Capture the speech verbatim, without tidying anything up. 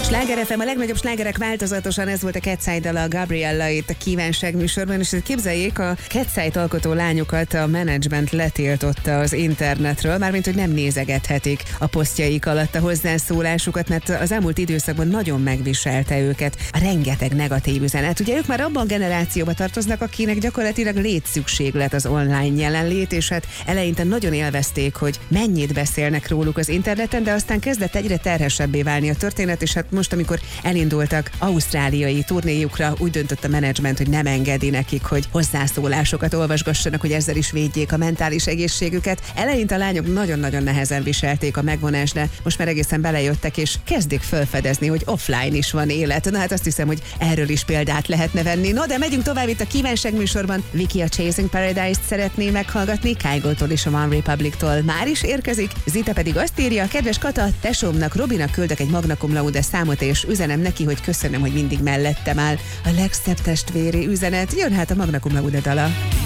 Sláger ef em, a legnagyobb slágerek változatosan, ez volt a Catszide-dal a Gabriella itt a kívánság műsorban, és képzeljék, a Catszide alkotó lányokat a menedzsment letiltotta az internetről, mármint, hogy nem nézegethetik a posztjaik alatt a hozzászólásukat, mert az elmúlt időszakban nagyon megviselte őket a rengeteg negatív üzenet. Ugye ők már abban a generációba tartoznak, akinek gyakorlatilag létszükséglet az online jelenlét, és hát eleinte nagyon élvezték, hogy mennyit beszélnek róluk az interneten, de aztán kezdett egyre terhesebbé válni a történet, és hát most, amikor elindultak ausztráliai turnéjukra, úgy döntött a menedzsment, hogy nem engedi nekik, hogy hozzászólásokat olvasgassanak, hogy ezzel is védjék a mentális egészségüket. Eleinte a lányok nagyon-nagyon nehezen viselték a megvonást, de most már egészen belejöttek, és kezdik felfedezni, hogy offline is van élet. Na hát azt hiszem, hogy erről is példát lehetne venni. No, de megyünk tovább itt a kívánság műsorban. Viki a Chasing Paradise-t szeretné meghallgatni, Kygo-tól és a One Republic-tól már is érkezik. Zita pedig azt írja, kedves Kata, tesómnak, Robinak küldök egy Magna Cum Laude számot, és üzenem neki, hogy köszönöm, hogy mindig mellettem áll. A legszebb testvéri üzenet. Jön hát a Magna Cum Laude dala.